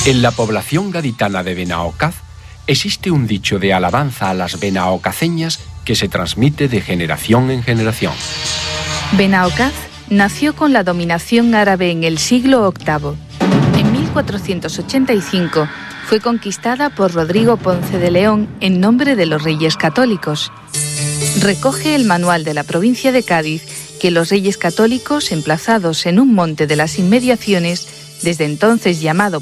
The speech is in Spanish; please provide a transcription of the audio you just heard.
En la población gaditana de Benaocaz existe un dicho de alabanza a las benaocaceñas que se transmite de generación en generación. Benaocaz nació con la dominación árabe en el siglo VIII. En 1485 fue conquistada por Rodrigo Ponce de León en nombre de los Reyes Católicos. Recoge el manual de la provincia de Cádiz que los Reyes Católicos, emplazados en un monte de las inmediaciones, desde entonces llamado